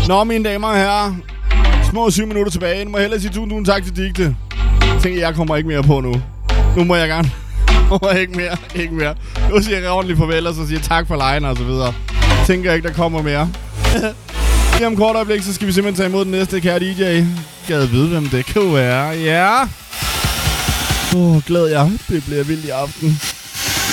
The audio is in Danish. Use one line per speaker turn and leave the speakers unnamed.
Nå, mine damer og herrer. Små 7 minutter tilbage. Nu må jeg hellere sige tusind tak til Digte. Tænker, jeg kommer ikke mere på nu. Nu må jeg gerne. Ikke mere. Nu siger jeg ordentligt farvel, og så siger tak for lejen og så videre. Tænker ikke, der kommer mere. Lige om kort øjeblik, så skal vi simpelthen tage imod den næste kære DJ. Gad vide, hvem det kunne være. Ja. Glæder jeg. Det bliver vildt i aften.